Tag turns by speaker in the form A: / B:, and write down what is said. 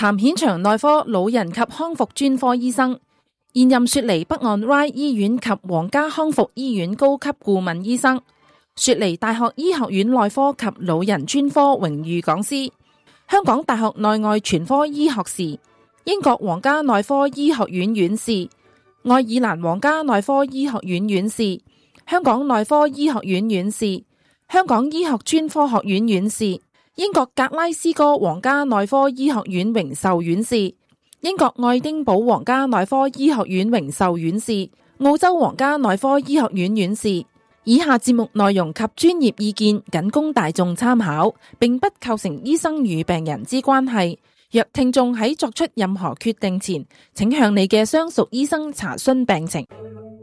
A: 譚顯祥內科老人及康復專科醫生，現任雪梨北岸 Ryde 醫院及皇家康復醫院高級顧問醫生，雪梨大學醫學院內科及老人專科榮譽講師，香港大學內外全科醫學士，英國皇家內科醫學院院士，愛爾蘭皇家內科醫學院院士，香港內科醫學院院士，香港醫學專科學院院士，英國格拉斯哥皇家內科醫學院榮授院士，英國愛丁堡皇家內科醫學院榮授院士，澳洲皇家內科醫學院院士。以下節目內容及專業意見僅供大眾參考，並不構成醫生與病人之關係。若聽眾喺作出任何決定前，請向你嘅相屬醫生查詢病情。